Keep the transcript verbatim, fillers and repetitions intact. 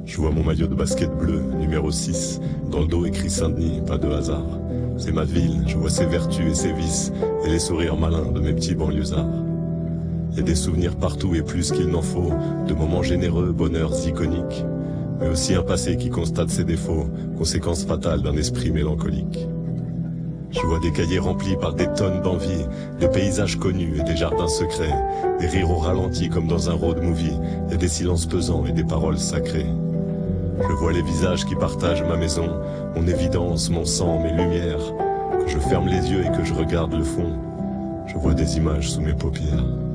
Je vois mon maillot de basket bleu, numéro six, dans le dos écrit Saint-Denis, pas de hasard. C'est ma ville, je vois ses vertus et ses vices, et les sourires malins de mes petits banlieusards. Y a des souvenirs partout et plus qu'il n'en faut, de moments généreux, bonheurs iconiques, mais aussi un passé qui constate ses défauts, conséquences fatales d'un esprit mélancolique. Je vois des cahiers remplis par des tonnes d'envie, des paysages connus et des jardins secrets, des rires au ralenti comme dans un road movie, et des silences pesants et des paroles sacrées. Je vois les visages qui partagent ma maison, mon évidence, mon sang, mes lumières. Quand je ferme les yeux et que je regarde le fond, je vois des images sous mes paupières.